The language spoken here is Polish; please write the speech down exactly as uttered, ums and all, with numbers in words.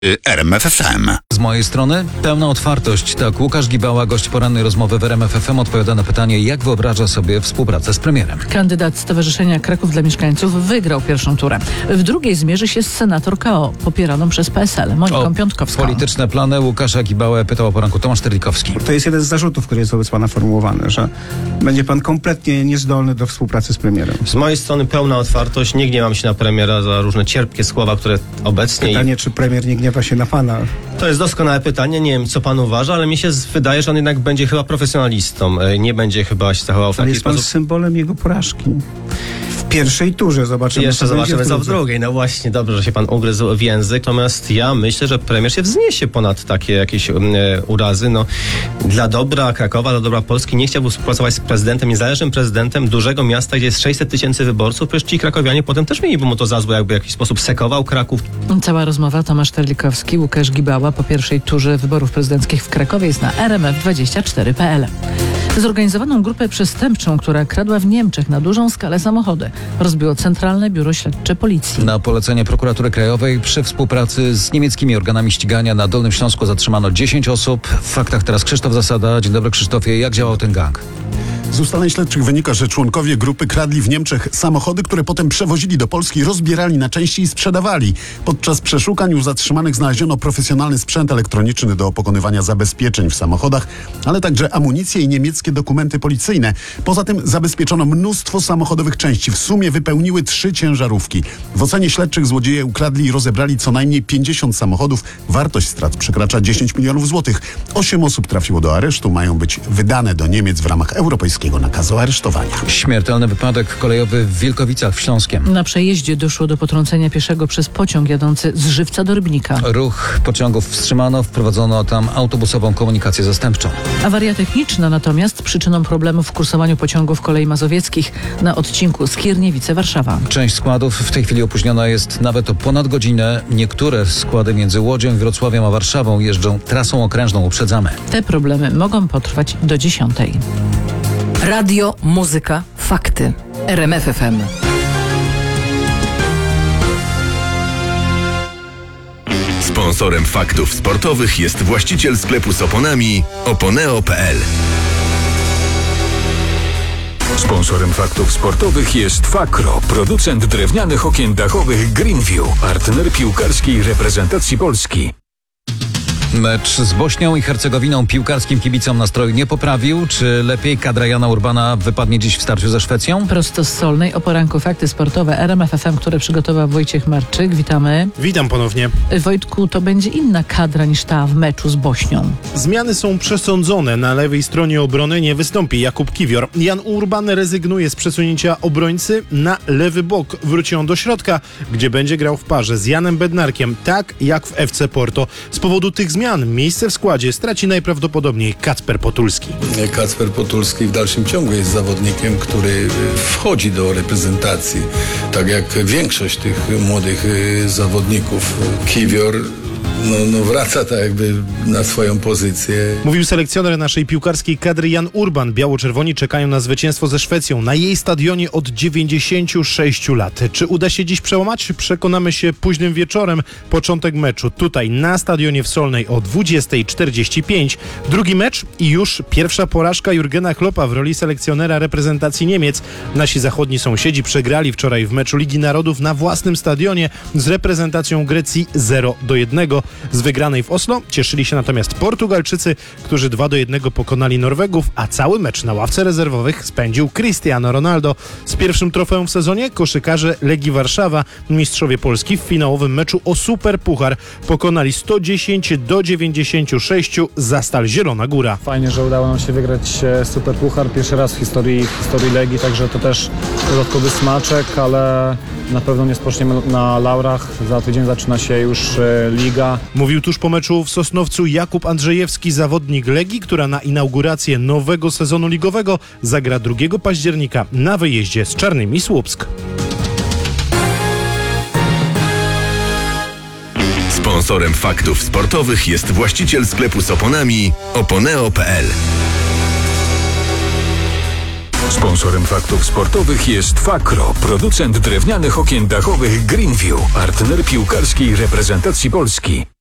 R M F F M. Z mojej strony pełna otwartość. Tak, Łukasz Gibała, gość porannej rozmowy w R M F F M, odpowiada na pytanie, jak wyobraża sobie współpracę z premierem. Kandydat Stowarzyszenia Kraków dla Mieszkańców wygrał pierwszą turę. W drugiej zmierzy się z senator K O, popieraną przez P S L, Moniką O Piątkowską. Polityczne plany Łukasza Gibałę pytał o poranku Tomasz Terlikowski. To jest jeden z zarzutów, który jest wobec pana formułowany, że będzie pan kompletnie niezdolny do współpracy z premierem. Z mojej strony pełna otwartość, nie gniewam się na premiera za różne cierpkie słowa, które obecnie... Pytanie, czy premier nie gniewa się na pana? To jest doskonałe pytanie, nie wiem co pan uważa, ale mi się wydaje, że on jednak będzie chyba profesjonalistą, nie będzie chyba się zachował w Ale taki jest pan sposób. symbolem jego porażki. W pierwszej turze zobaczymy, Jeszcze co będzie zobaczymy w co w drudze. drugiej. No właśnie, dobrze, że się pan ugryzł w język. Natomiast ja myślę, że premier się wzniesie ponad takie jakieś um, urazy. No, dla dobra Krakowa, dla dobra Polski nie chciałby współpracować z prezydentem, niezależnym prezydentem dużego miasta, gdzie jest sześćset tysięcy wyborców. Przecież ci krakowianie potem też mieliby mu to za złe, jakby w jakiś sposób sekował Kraków. Cała rozmowa Tomasz Terlikowski, Łukasz Gibała po pierwszej turze wyborów prezydenckich w Krakowie jest na R M F dwadzieścia cztery kropka P L. Zorganizowaną grupę przestępczą, która kradła w Niemczech na dużą skalę samochody, rozbiło Centralne Biuro Śledcze Policji. Na polecenie Prokuratury Krajowej przy współpracy z niemieckimi organami ścigania na Dolnym Śląsku zatrzymano dziesięć osób. W faktach teraz Krzysztof Zasada. Dzień dobry, Krzysztofie. Jak działał ten gang? Z ustaleń śledczych wynika, że członkowie grupy kradli w Niemczech samochody, które potem przewozili do Polski, rozbierali na części i sprzedawali. Podczas przeszukań u zatrzymanych znaleziono profesjonalny sprzęt elektroniczny do pokonywania zabezpieczeń w samochodach, ale także amunicję i niemieckie dokumenty policyjne. Poza tym zabezpieczono mnóstwo samochodowych części. W sumie wypełniły trzy ciężarówki. W ocenie śledczych złodzieje ukradli i rozebrali co najmniej pięćdziesiąt samochodów. Wartość strat przekracza dziesięć milionów złotych. Osiem osób trafiło do aresztu. Mają być wydane do Niemiec w ramach europejskiego nakazu aresztowania. Śmiertelny wypadek kolejowy w Wilkowicach w Śląskiem. Na przejeździe doszło do potrącenia pieszego przez pociąg jadący z Żywca do Rybnika. Ruch pociągów wstrzymano, wprowadzono tam autobusową komunikację zastępczą. Awaria techniczna natomiast przyczyną problemów w kursowaniu pociągów kolei mazowieckich na odcinku Skierniewice-Warszawa. Część składów w tej chwili opóźniona jest nawet o ponad godzinę. Niektóre składy między Łodzią, Wrocławiem a Warszawą jeżdżą trasą okrężną, uprzedzamy. Te problemy mogą potrwać do dziesiątej. Radio, muzyka, fakty. R M F F M. Sponsorem faktów sportowych jest właściciel sklepu z oponami oponeo kropka p l. Sponsorem faktów sportowych jest Fakro, producent drewnianych okien dachowych Greenview, partner piłkarskiej reprezentacji Polski. Mecz z Bośnią i Hercegowiną piłkarskim kibicom nastroju nie poprawił. Czy lepiej kadra Jana Urbana wypadnie dziś w starciu ze Szwecją? Prosto z Solnej o poranku fakty sportowe R M F F M, które przygotował Wojciech Marczyk. Witamy. Witam ponownie. Wojtku, to będzie inna kadra niż ta w meczu z Bośnią. Zmiany są przesądzone. Na lewej stronie obrony nie wystąpi Jakub Kiwior. Jan Urban rezygnuje z przesunięcia obrońcy na lewy bok. Wróci on do środka, gdzie będzie grał w parze z Janem Bednarkiem, tak jak w F C Porto. Z powodu tych zmian miejsce w składzie straci najprawdopodobniej Kacper Potulski. Kacper Potulski w dalszym ciągu jest zawodnikiem, który wchodzi do reprezentacji, tak jak większość tych młodych zawodników. Kiwior No, no wraca tak jakby na swoją pozycję. Mówił selekcjoner naszej piłkarskiej kadry Jan Urban. Biało-czerwoni czekają na zwycięstwo ze Szwecją na jej stadionie od dziewięćdziesięciu sześciu lat. Czy uda się dziś przełamać? Przekonamy się późnym wieczorem. Początek meczu tutaj na stadionie w Solnej o dwudziestej czterdzieści pięć. Drugi mecz i już pierwsza porażka Jurgena Kloppa w roli selekcjonera reprezentacji Niemiec. Nasi zachodni sąsiedzi przegrali wczoraj w meczu Ligi Narodów na własnym stadionie z reprezentacją Grecji zero do jednego. Z wygranej w Oslo cieszyli się natomiast Portugalczycy, którzy dwa do jednego pokonali Norwegów, a cały mecz na ławce rezerwowych spędził Cristiano Ronaldo. Z pierwszym trofeum w sezonie koszykarze Legii Warszawa, mistrzowie Polski w finałowym meczu o Superpuchar pokonali sto dziesięć do dziewięćdziesięciu sześciu Zastal Zielona Góra. Fajnie, że udało nam się wygrać Superpuchar pierwszy raz w historii, w historii Legii, także to też dodatkowy smaczek, ale na pewno nie spoczniemy na laurach. Za tydzień zaczyna się już Liga. Mówił tuż po meczu w Sosnowcu Jakub Andrzejewski, zawodnik Legii, która na inaugurację nowego sezonu ligowego zagra drugiego października na wyjeździe z Czarnymi Słupsk. Sponsorem faktów sportowych jest właściciel sklepu z oponami oponeo kropka p l. Sponsorem faktów sportowych jest Fakro, producent drewnianych okien dachowych Greenview, partner piłkarskiej reprezentacji Polski.